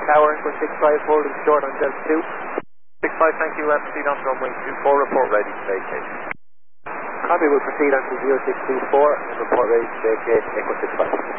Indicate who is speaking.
Speaker 1: Tower, Echo 65, holding short on Delta 2.
Speaker 2: 65, thank you, proceed on to runway 24, report ready to vacate.
Speaker 1: Copy, will proceed on to 0624 and report ready to vacate Echo 65.